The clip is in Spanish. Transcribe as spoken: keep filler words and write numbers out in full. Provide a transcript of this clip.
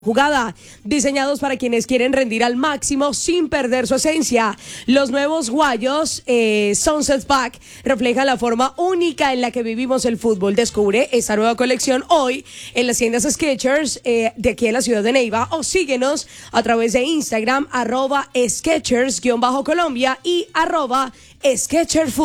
Jugada, diseñados para quienes quieren rendir al máximo sin perder su esencia. Los nuevos guayos eh, Sunset Pack reflejan la forma única en la que vivimos el fútbol. Descubre esta nueva colección hoy en las tiendas Skechers eh, de aquí en la ciudad de Neiva, o síguenos a través de Instagram, arroba Skechers-Colombia y arroba Skechers